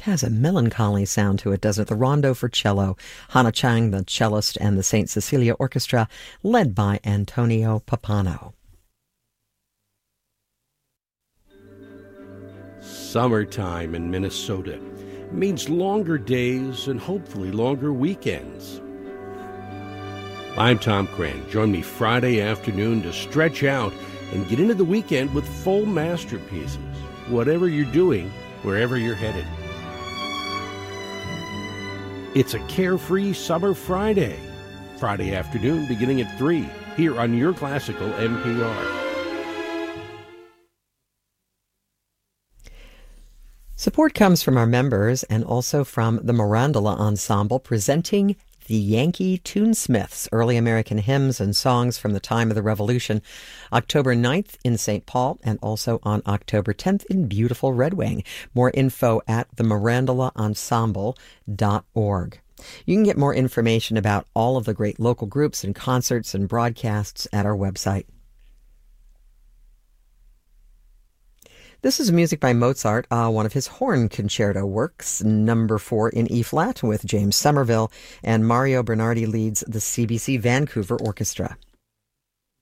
has a melancholy sound to it, doesn't it? The Rondo for Cello. Hannah Chang, the cellist, and the St. Cecilia Orchestra, led by Antonio Papano. Summertime in Minnesota means longer days and hopefully longer weekends. I'm Tom Cran. Join me Friday afternoon to stretch out and get into the weekend with full masterpieces. Whatever you're doing, wherever you're headed. It's a carefree summer Friday. Friday afternoon beginning at 3 here on Your Classical NPR. Support comes from our members and also from the Mirandola Ensemble, presenting the Yankee Tunesmiths, early American hymns and songs from the time of the Revolution, October 9th in St. Paul and also on October 10th in beautiful Red Wing. More info at themirandolaensemble.org. You can get more information about all of the great local groups and concerts and broadcasts at our website. This is music by Mozart, one of his horn concerto works, number 4 in E-flat with James Somerville, and Mario Bernardi leads the CBC Vancouver Orchestra.